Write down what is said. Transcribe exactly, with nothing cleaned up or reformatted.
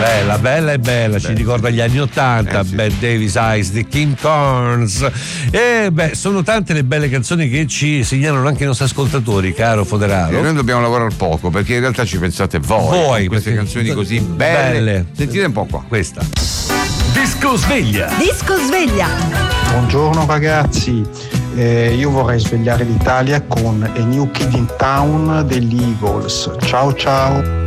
Bella, bella e bella, ci ricorda gli anni ottanta, eh, sì. Bette Davis Eyes, The King Corns. E beh, sono tante le belle canzoni che ci segnalano anche i nostri ascoltatori, caro Foderaro. E noi dobbiamo lavorare poco, perché in realtà ci pensate voi. Voi, queste canzoni così belle. belle. Sentite un po' qua. Questa. Disco sveglia. Disco sveglia. Buongiorno ragazzi. Eh, io vorrei svegliare l'Italia con A New Kid in Town degli Eagles. Ciao ciao.